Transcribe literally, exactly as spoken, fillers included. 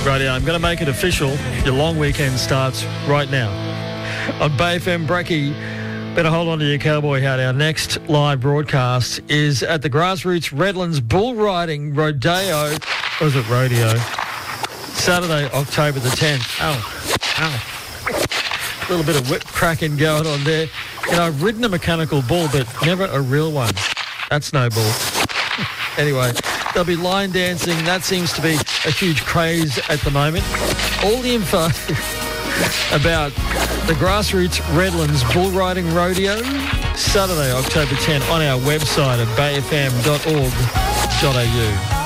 Radio. I'm going to make it official. Your long weekend starts right now. On Bay F M, Brecky, better hold on to your cowboy hat. Our next live broadcast is at the Grassroots Redlands Bull Riding Rodeo. Or is it Rodeo? Saturday, October the tenth. Ow. Ow. A little bit of whip cracking going on there. You know, I've ridden a mechanical bull, but never a real one. That's no bull. Anyway, there'll be line dancing. That seems to be a huge craze at the moment. All the info about the Grassroots Redlands Bull Riding Rodeo, Saturday, October tenth, on our website at bay f m dot org dot a u.